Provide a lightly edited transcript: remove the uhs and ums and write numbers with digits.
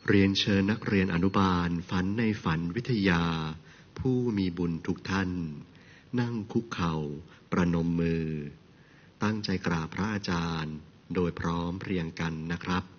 เรียนเชิญนักเรียนอนุบาลฝันในฝันวิทยาผู้มีบุญทุกท่านนั่งคุกเข่าประนมมือตั้งใจกราบพระอาจารย์โดยพร้อมเพรียงกันนะครับ